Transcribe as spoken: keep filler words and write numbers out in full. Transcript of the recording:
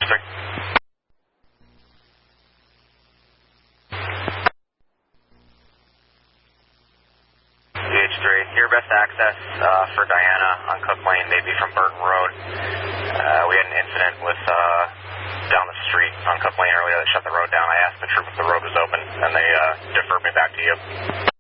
three. D H three, your best access uh, for Diana on Cook Lane, maybe from Burton Road. Uh, we had an incident with uh, down the street on Cook Lane earlier that shut the road down. I asked the troop if the road was open, and they uh, deferred me back to you.